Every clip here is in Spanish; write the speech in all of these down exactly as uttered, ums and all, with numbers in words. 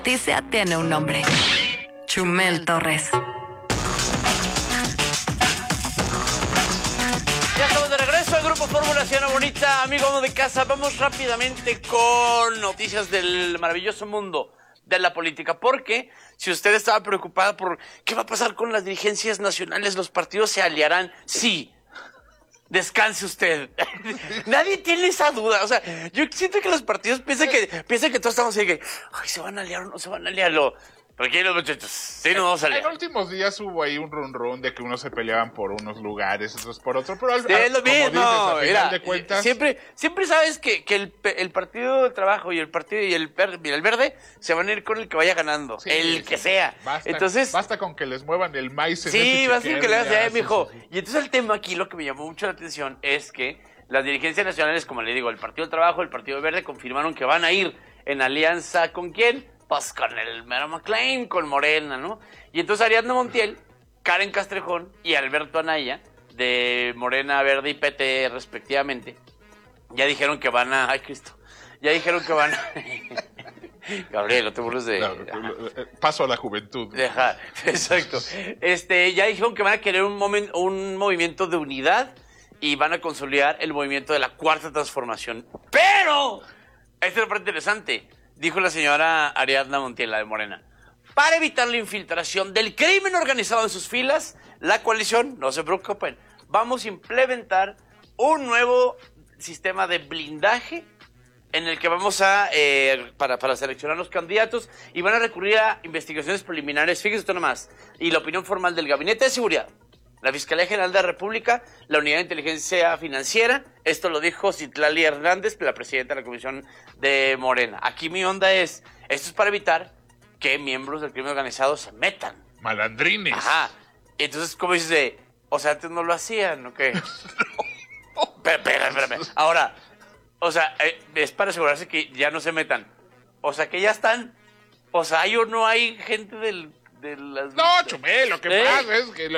Noticia tiene un nombre. Chumel Torres. Ya estamos de regreso al Grupo Fórmula Ciudad Bonita, amigo de casa. Vamos rápidamente con noticias del maravilloso mundo de la política, porque si usted estaba preocupada por qué va a pasar con las dirigencias nacionales, los partidos se aliarán, sí. Descanse usted. Nadie tiene esa duda. O sea, yo siento que los partidos piensan que piensan que todos estamos así que, ay, se van a aliar o no se van a aliar. Lo, tranquilos, muchachos. Sí, no vamos a aliar. En últimos días hubo ahí un run run de que unos se peleaban por unos lugares, otros por otros. Pero al, Sí, es lo como mismo. dices, a final Mira, de cuentas, siempre, siempre sabes que, que el, el Partido del Trabajo y el partido y el, ver- y el Verde se van a ir con el que vaya ganando, sí, el sí, que sea. Basta, Entonces, basta con que les muevan el maíz en sí, ese vas a chiquero, que le ya, hagas, sí, mijo. sí, sí. Y entonces el tema aquí, lo que me llamó mucho la atención es que las dirigencias nacionales, como le digo, el Partido del Trabajo, el Partido Verde, confirmaron que van a ir en alianza ¿con quién? Pues con el Mero McLean, con Morena, ¿no? Y entonces Ariadna Montiel, Karen Castrejón y Alberto Anaya, de Morena, Verde y P T respectivamente, ya dijeron que van a... Ay, Cristo. Ya dijeron que van a... Gabriel, no te burles de... Claro, paso a la juventud. Deja, exacto. Este, ya dijeron que van a querer un, momen- un movimiento de unidad y van a consolidar el movimiento de la cuarta transformación. Pero, esta es la parte interesante, dijo la señora Ariadna Montiel, la de Morena. Para evitar la infiltración del crimen organizado en sus filas, la coalición, no se preocupen, vamos a implementar un nuevo sistema de blindaje en el que vamos a, eh, para, para seleccionar los candidatos, y van a recurrir a investigaciones preliminares, fíjese usted nomás, y la opinión formal del Gabinete de Seguridad, la Fiscalía General de la República, la Unidad de Inteligencia Financiera. Esto lo dijo Citlali Hernández, la presidenta de la Comisión de Morena. Aquí mi onda es, esto es para evitar que miembros del crimen organizado se metan. Malandrines. Ajá. Entonces, ¿cómo dices de, o sea, antes no lo hacían, ¿o qué? Espera, espera, espérame. Ahora, o sea, eh, es para asegurarse que ya no se metan. O sea, que ya están. O sea, ¿hay o no hay gente del, de las... No, Chumel, lo que ¿Eh? pasa es que...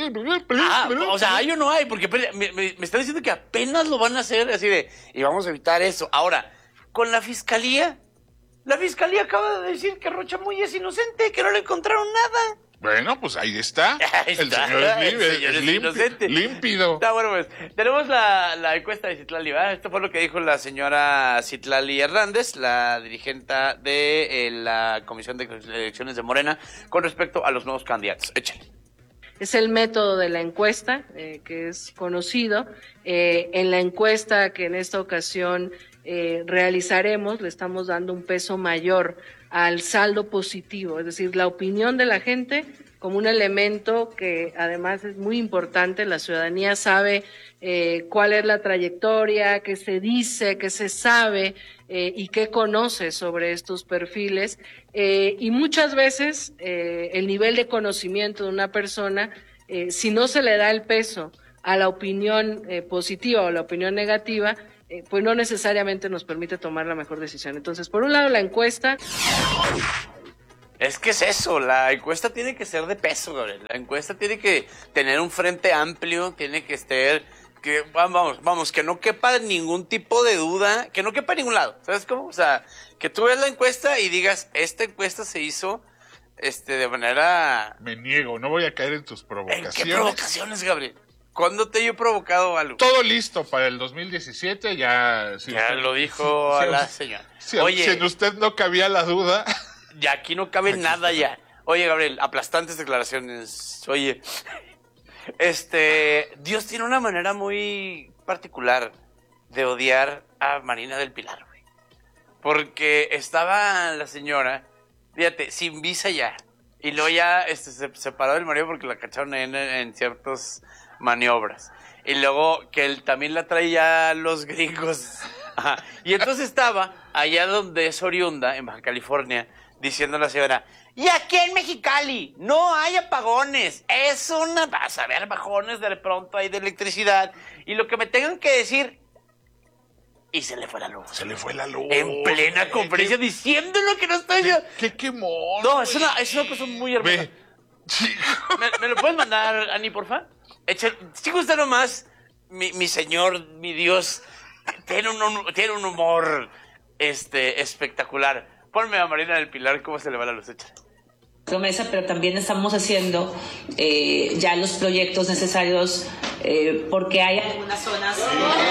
Ah, o sea, ¿hay o no hay? Porque espera, me, me, me están diciendo que apenas lo van a hacer, así de, y vamos a evitar eso. Ahora, con la fiscalía, la fiscalía acaba de decir que Rocha Moya es inocente, que no le encontraron nada. Bueno, pues ahí está. Ahí El está, señor es, el libre, señor es es limpi- inocente. límpido. Está bueno, pues. Tenemos la, la encuesta de Citlali, ¿verdad? Esto fue lo que dijo la señora Citlali Hernández, la dirigente de eh, la Comisión de Elecciones de Morena, con respecto a los nuevos candidatos. Échale. Es el método de la encuesta, eh, que es conocido. Eh, en la encuesta que en esta ocasión eh, realizaremos, le estamos dando un peso mayor al saldo positivo, es decir, la opinión de la gente como un elemento que además es muy importante. La ciudadanía sabe eh, cuál es la trayectoria, qué se dice, qué se sabe eh, y qué conoce sobre estos perfiles. Eh, y muchas veces eh, el nivel de conocimiento de una persona, eh, si no se le da el peso a la opinión eh, positiva o la opinión negativa, eh, pues no necesariamente nos permite tomar la mejor decisión. Entonces, por un lado, la encuesta... Es que es eso, la encuesta tiene que ser de peso, Gabriel. La encuesta tiene que tener un frente amplio, tiene que estar, que vamos, vamos, que no quepa ningún tipo de duda, que no quepa en ningún lado, ¿sabes cómo? O sea, que tú veas la encuesta y digas, esta encuesta se hizo este de manera... Me niego, no voy a caer en tus ¿En provocaciones. qué provocaciones, Gabriel? ¿Cuándo te he yo provocado algo? Todo listo para el dos mil diecisiete, ya... Si Ya usted- lo dijo si- a la si- señora. Si, Oye, si en usted no cabía la duda... ya aquí no cabe nada ya. Oye, Gabriel, aplastantes declaraciones. Oye, este, Dios tiene una manera muy particular de odiar a Marina del Pilar, güey. Porque estaba la señora, fíjate, sin visa ya. Y luego ya este, se separó del marido porque la cacharon en, en ciertas maniobras. Y luego que él también la traía los gringos. Ajá. Y entonces estaba allá donde es oriunda, en Baja California, diciendo a la señora, y aquí en Mexicali no hay apagones, es una... Vas a ver apagones, de pronto hay de electricidad, y lo que me tengan que decir... Y se le fue la luz. Se le fue la luz. En plena Ve, conferencia, qué- diciendo lo que no estoy... Qué, qué quemón. No, es una, es una cosa muy hermosa. Ve. Sí. ¿Me, me lo puedes mandar, Ani, porfa? Echa, si gusta nomás, mi, mi señor, mi Dios, tiene un, tiene un humor este, espectacular. Ponme a Marina del Pilar, ¿cómo se le va la luz? Échale. Promesa, pero también estamos haciendo eh, ya los proyectos necesarios eh, porque hay algunas zonas.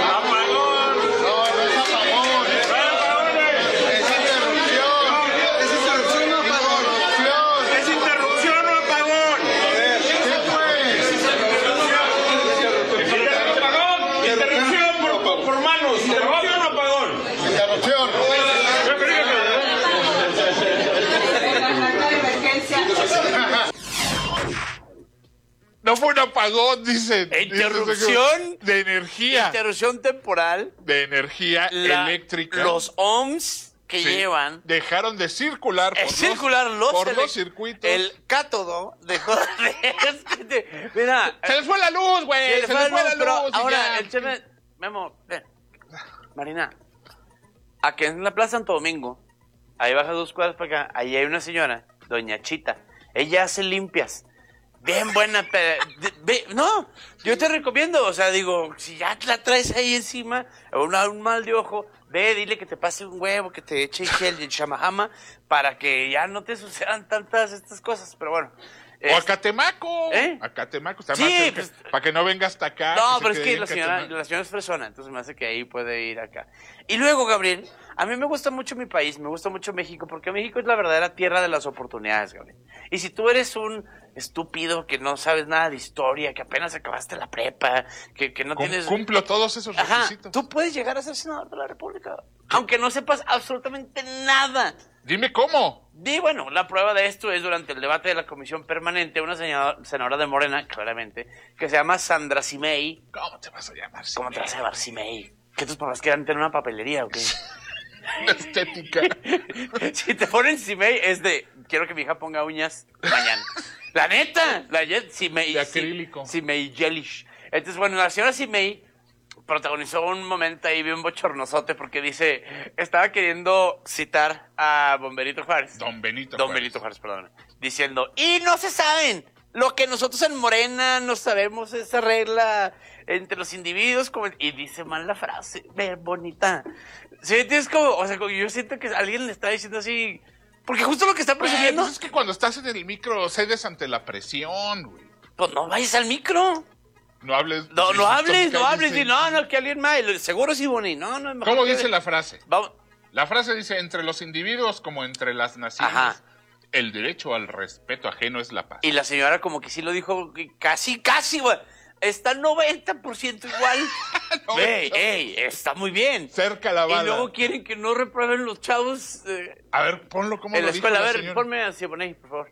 No fue un apagón, dicen. Interrupción. De energía. Interrupción temporal. De energía La, eléctrica. Los ohms que Sí, llevan. dejaron de circular por, Es circular los, los, por ele- los circuitos. El cátodo dejó de... Mira. Se les fue la luz, güey. Se, Se les fue la luz. pero y ahora, ya. el cheme... Memo, ven. Marina, aquí en la Plaza Santo Domingo, ahí baja dos cuadras para acá, ahí hay una señora, doña Chita. Ella hace limpias. Bien buena, pe- de- ve- no, yo te recomiendo, o sea, digo, si ya la traes ahí encima, una- un mal de ojo, ve, dile que te pase un huevo, que te eche gel y chamahama, para que ya no te sucedan tantas estas cosas, pero bueno. O a Catemaco. ¿Eh? A Catemaco. Está Sí, más cerca, pues- para que no venga hasta acá. No, se pero es quede que en la señora, Catemaco. la señora es fresona, entonces me hace que ahí puede ir acá. Y luego, Gabriel, a mí me gusta mucho mi país, me gusta mucho México, porque México es la verdadera tierra de las oportunidades, Gabriel. Y si tú eres un estúpido que no sabes nada de historia, que apenas acabaste la prepa, que, que no Cum- tienes... Cumplo todos esos Ajá, requisitos. tú puedes llegar a ser senador de la República, aunque no sepas absolutamente nada. Dime cómo. Y bueno, la prueba de esto es durante el debate de la comisión permanente, una señora- senadora de Morena, claramente, que se llama Sandra Cimey. ¿Cómo te vas a llamar? ¿Cómo te vas a llamar Cimey? ¿Que tus papás quieran tener una papelería o qué? Estética. Si te ponen Cimey es de, quiero que mi hija ponga uñas mañana. La neta, la Jet Cimey. De acrílico. Cimey Jellish. Entonces, bueno, la señora Cimey protagonizó un momento ahí bien bochornosote porque dice, estaba queriendo citar a Bomberito Juárez. Don Benito Don Juárez. Benito Juárez, perdón. Diciendo, y no se saben. Lo que nosotros en Morena no sabemos esa regla entre los individuos. Como, y dice mal la frase, ve, bonita. Sí, es como, o sea, como yo siento que alguien le está diciendo así. Porque justo lo que está Güey, presumiendo. pues es que cuando estás en el micro cedes ante la presión, güey. Pues no vayas al micro. No hables. No, no hables, no hables. Dice- Y no, no, que alguien más. Seguro sí, Boni. No, no, es mejor ¿Cómo que- dice la frase? Vamos. La frase dice, entre los individuos como entre las naciones, Ajá. el derecho al respeto ajeno es la paz. Y la señora como que sí lo dijo casi, casi, güey. Está noventa por ciento igual. Ey, ey, está muy bien. Cerca la bala. Y luego quieren que no reprueben los chavos eh, A ver, ponlo como en lo la dijo escuela. A la ver, señora. ponme a Siboney, por favor.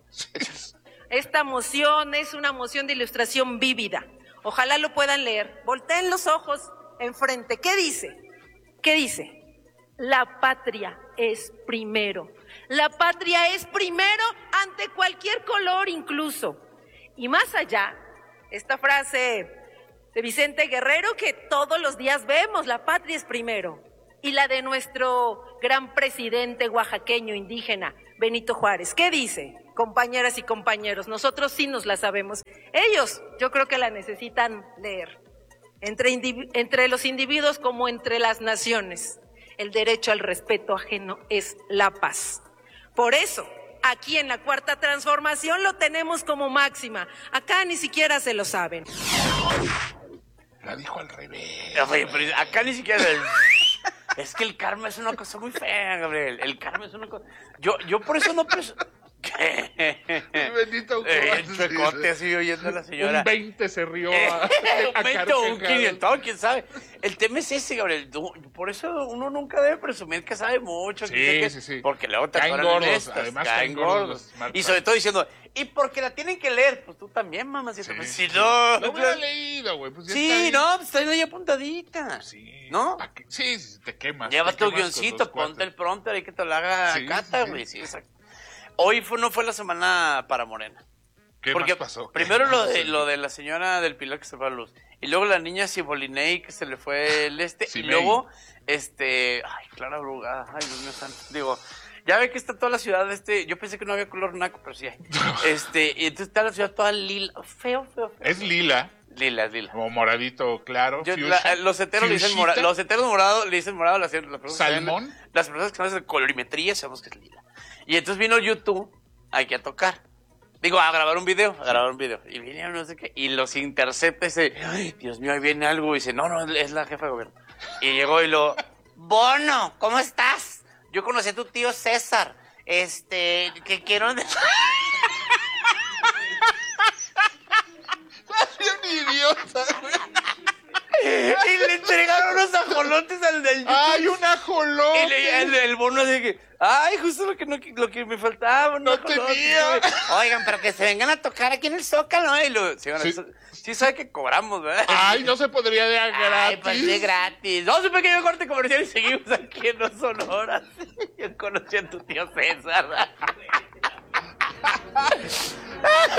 Esta moción es una moción de ilustración vívida. Ojalá lo puedan leer. Volteen los ojos enfrente. ¿Qué dice? ¿Qué dice? La patria es primero. La patria es primero ante cualquier color incluso. Y más allá, esta frase de Vicente Guerrero que todos los días vemos, la patria es primero. Y la de nuestro gran presidente oaxaqueño indígena, Benito Juárez. ¿Qué dice? Compañeras y compañeros, nosotros sí nos la sabemos. Ellos, yo creo que la necesitan leer. Entre, indivi- entre los individuos como entre las naciones, el derecho al respeto ajeno es la paz. Por eso, aquí en la Cuarta Transformación lo tenemos como máxima. Acá ni siquiera se lo saben. La dijo al revés. Oye, pero acá ni siquiera... el- Es que el karma es una cosa muy fea, Gabriel. El karma es una cosa... Yo, yo por eso no... Preso... Benito Eh, Juárez, el chuecote así oyendo a la señora. Un veinte se rió Eh, a, a un veinte o un carcajadas. quinientos, quién sabe. El tema es ese, Gabriel. Tú- Por eso uno nunca debe presumir que sabe mucho. que Sí, sé qué, sí, sí. Porque luego te Caen atoran en gordos, estas, además caen caen gordos gordos. los Marta. Y sobre todo diciendo, y porque la tienen que leer, pues tú también, mamá. Si, Sí, pues, si sí. no. Lo hubiera leído, güey. Pues ya está Sí, ahí. no, pues está ahí apuntadita. Sí. ¿no? ¿Pa' qué? Sí, sí, te quemas. Lleva te tu quemas con guioncito, dos ponte cuates. el pronto ahí que te lo haga Sí, Cata, sí, güey. sí. Sí, exacto. Hoy fue, no fue la semana para Morena. ¿Qué Porque más pasó? primero ¿Qué lo más de, pasó? lo de la señora del Pilar que se fue a la luz. Y luego la niña Cibolinei que se le fue el este. Cimey. Y luego, este... Ay, Clara Brugada. Ay, Dios mío santo. Digo, ya ve que está toda la ciudad este... Yo pensé que no había color naco, pero sí hay. Este, y entonces está la ciudad toda lila. Feo, feo, feo. Es lila. Lila, lila. Como moradito claro, Yo, fuchsia, la- los heteros le dicen fuchsita, morado, los heteros morados le dicen morado, las, las personas que Salmón. saben- las personas que hacen colorimetría sabemos que es lila. Y entonces vino YouTube aquí a tocar. Digo, a grabar un video, a grabar un video. Y vinieron no sé qué, y los intercepta y dice, ay, Dios mío, ahí viene algo. Y dice, no, no, es la jefa de gobierno. Y llegó y lo, Bono, ¿cómo estás? Yo conocí a tu tío César. Este, que quiero... Un idiota, güey. Y le entregaron unos ajolotes al del YouTube. ¡Ay, un ajolote! Y le, el, el bono así que, ay, justo lo que, no, lo que me faltaba. No tenía. Oigan, pero que se vengan a tocar aquí en el Zócalo. Y lo, señora, Sí. sí. sí sabe que cobramos, ¿verdad? ¡Ay, no se podría de gratis! Ay, pues de gratis. Vamos a un pequeño corte comercial y seguimos aquí en Los Sonoras. Yo conocí a tu tío César.